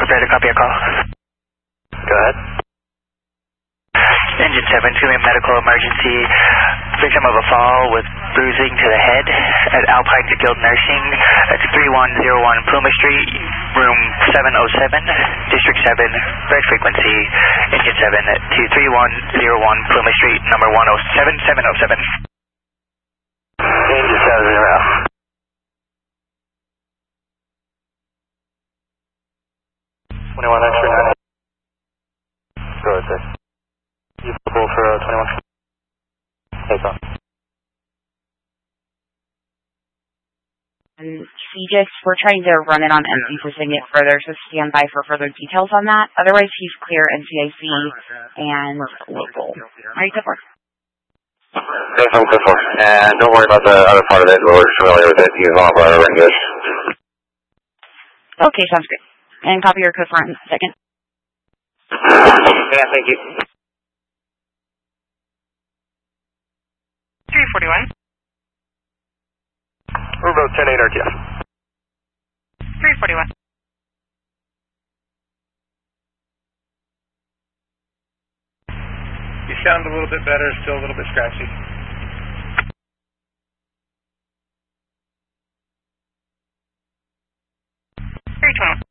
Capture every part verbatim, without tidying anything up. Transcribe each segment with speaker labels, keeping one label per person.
Speaker 1: prepare to copy a call.
Speaker 2: Go ahead.
Speaker 1: Engine seven, feeling medical emergency. Victim of a fall with bruising to the head at Alpine Skilled Nursing. That's three one zero one Pluma Street, room seven oh seven, District seven, red frequency, Engine seven to three one zero one Pluma Street, number one oh seven seven oh seven.
Speaker 2: Engine seven, zero. twenty-one extra nine. Go ahead, sir. You available for uh, twenty-one? Take off.
Speaker 3: And C J S, we're trying to run it on empty for Signet further, so stand by for further details on that. Otherwise, he's clear N C I C and local. Are you good for?
Speaker 2: Yes, I'm good for. And don't worry about the other part of it. We're familiar with it. Use all of our English.
Speaker 3: Okay, sounds great. And copy your code for in a second.
Speaker 2: Yeah, thank you.
Speaker 4: three forty-one.
Speaker 2: We're about ten eight R T F.
Speaker 4: three forty-one.
Speaker 5: You sound a little bit better, still a little bit scratchy.
Speaker 4: three twenty-one.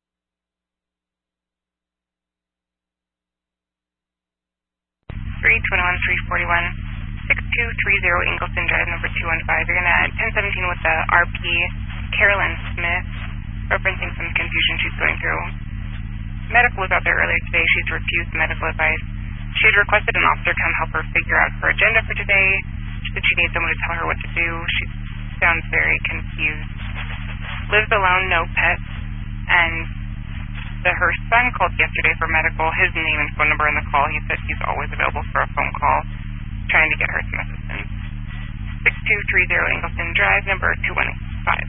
Speaker 4: three twenty-one, three forty-one. six two three zero Ingleton Drive, number two one five. You're going to ten seventeen with the R P Carolyn Smith, referencing some confusion she's going through. Medical was out there earlier today. She's refused medical advice. She had requested an officer come help her figure out her agenda for today. She said she needs someone to tell her what to do. She sounds very confused. Lives alone, no pets, and the, her son called yesterday for medical. His name and phone number in the call. He said he's always available for a phone call, trying to get her some assistance. six two three zero Ingleton Drive, number two one five.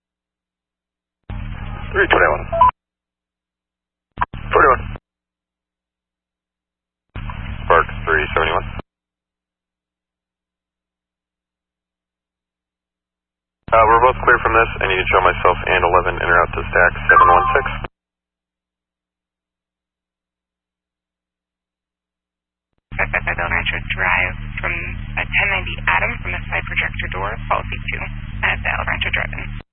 Speaker 2: three twenty-one. forty-one. Spark three seventy-one. Uh, we're both clear from this. I need to show myself and eleven en route to stack seven one six.
Speaker 4: five five five El Rancho Drive from a ten ninety Adam from the side projector door, policy two at the El Rancho Drive-In.